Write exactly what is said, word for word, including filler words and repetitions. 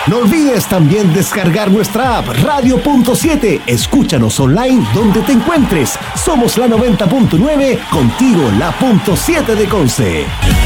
No olvides también descargar nuestra app Radio punto siete. Escúchanos online donde te encuentres. Somos la noventa punto nueve, contigo la punto siete de Conce.